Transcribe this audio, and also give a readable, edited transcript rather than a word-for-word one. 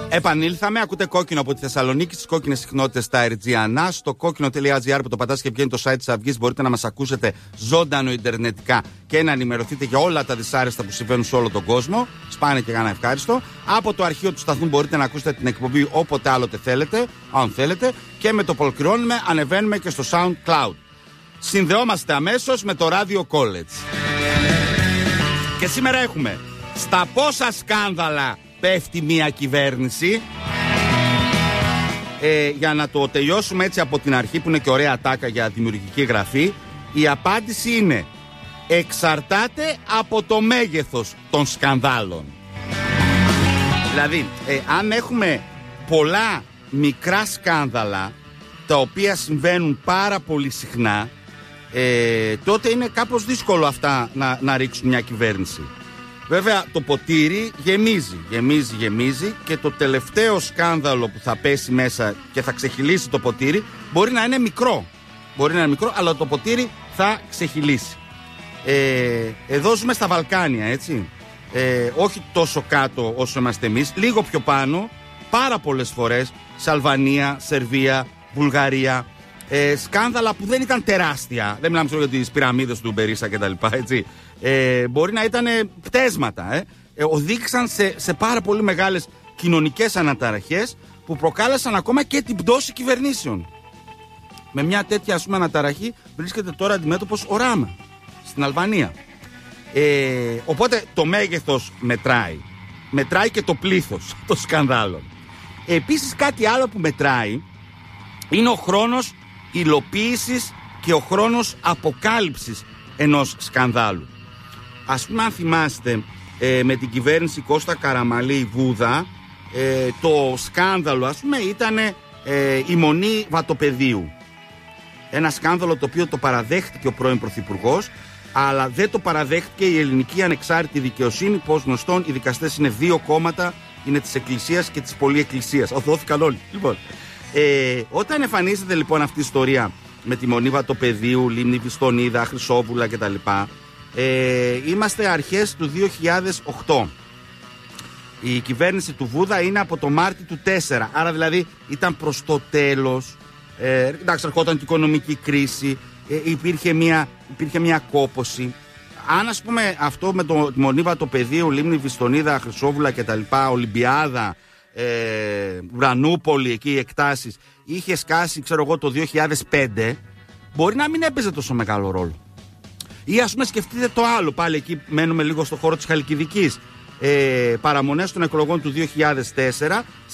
Επανήλθαμε, ακούτε Κόκκινο από τη Θεσσαλονίκη, στις κόκκινες συχνότητες στα Airgiana. Στο κόκκινο.gr που το πατάς και βγαίνει το site της Αυγής, μπορείτε να μας ακούσετε ζωντανό ιντερνετικά και να ενημερωθείτε για όλα τα δυσάρεστα που συμβαίνουν σε όλο τον κόσμο. Σπάνε και κάνα ευχάριστο. Από το αρχείο του σταθμού μπορείτε να ακούσετε την εκπομπή όποτε άλλοτε θέλετε, αν θέλετε. Και με το που ολοκληρώνουμε, ανεβαίνουμε και στο SoundCloud. Συνδεόμαστε αμέσως με το Radio College. Και σήμερα έχουμε στα πόσα σκάνδαλα πέφτει μια κυβέρνηση. Για να το τελειώσουμε έτσι από την αρχή, που είναι και ωραία τάκα για δημιουργική γραφή, η απάντηση είναι: εξαρτάται από το μέγεθος των σκανδάλων. Δηλαδή, αν έχουμε πολλά μικρά σκάνδαλα τα οποία συμβαίνουν πάρα πολύ συχνά, τότε είναι κάπως δύσκολο αυτά να ρίξουν μια κυβέρνηση. Βέβαια το ποτήρι γεμίζει και το τελευταίο σκάνδαλο που θα πέσει μέσα και θα ξεχυλήσει το ποτήρι μπορεί να είναι μικρό. Αλλά το ποτήρι θα ξεχυλήσει. Εδώ ζούμε στα Βαλκάνια, έτσι. Όχι τόσο κάτω όσο είμαστε εμείς, λίγο πιο πάνω, πάρα πολλές φορές, σε Αλβανία, Σερβία, Βουλγαρία. Σκάνδαλα που δεν ήταν τεράστια. Δεν μιλάμε για τις πυραμίδες του Μπερίσα κτλ. Μπορεί να ήταν πτέσματα. Οδήγησαν σε πάρα πολύ μεγάλες κοινωνικές αναταραχές που προκάλεσαν ακόμα και την πτώση κυβερνήσεων. Με μια τέτοια, ας πούμε, αναταραχή βρίσκεται τώρα αντιμέτωπος ο Ράμα στην Αλβανία. Οπότε το μέγεθος μετράει και το πλήθος των σκανδάλων. Επίσης κάτι άλλο που μετράει είναι ο χρόνος υλοποίησης και ο χρόνος αποκάλυψης ενός σκανδάλου. Ας πούμε, αν θυμάστε, με την κυβέρνηση Κώστα Καραμαλή-Βούδα, το σκάνδαλο, ας πούμε, ήταν η Μονή Βατοπεδίου. Ένα σκάνδαλο το οποίο το παραδέχτηκε ο πρώην Πρωθυπουργός, αλλά δεν το παραδέχτηκε η ελληνική ανεξάρτητη δικαιοσύνη. Πως γνωστόν, οι δικαστές είναι δύο κόμματα, είναι της Εκκλησίας και της Πολυεκκλησίας. Οθώθηκαν όλοι. Λοιπόν, όταν εμφανίζεται λοιπόν αυτή η ιστορία με τη Μονή Βατοπεδίου, Λίμνη Βιστονίδα, Χρυσόβουλα κτλ., είμαστε αρχές του 2008. Η κυβέρνηση του Βούδα είναι από το Μάρτιο του 4, άρα δηλαδή ήταν προς το τέλος. Εντάξει, ερχόταν και η οικονομική κρίση, υπήρχε μια κόπωση. Αν, ας πούμε, αυτό με τη Μονή Βατοπεδίου, Λίμνη Βιστονίδα, Χρυσόβουλα κτλ., Ολυμπιάδα, Ουρανούπολη, εκεί οι εκτάσεις, είχε σκάσει, ξέρω εγώ, το 2005, μπορεί να μην έπαιζε τόσο μεγάλο ρόλο. Ή, ας πούμε, σκεφτείτε το άλλο, πάλι εκεί μένουμε λίγο στο χώρο της Χαλκιδικής, παραμονές των εκλογών του 2004,